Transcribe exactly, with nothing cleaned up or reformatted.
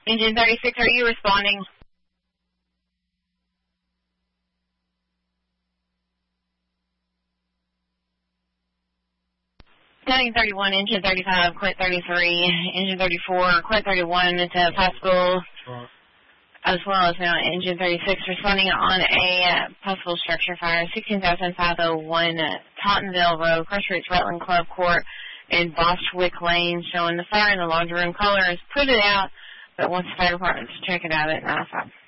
Engine thirty-six, are you responding? Cutting thirty-one, engine thirty-five, quit thirty-three, engine thirty-four, quit thirty-one to possible, as well as now engine thirty-six responding on a uh, possible structure fire, sixteen thousand five hundred one uh, Tottenville Road, Crush Ridge Rutland Club Court in Bostwick Lane, showing the fire in the laundry room. Caller has put it out, but wants the fire department to check it out at nine oh five.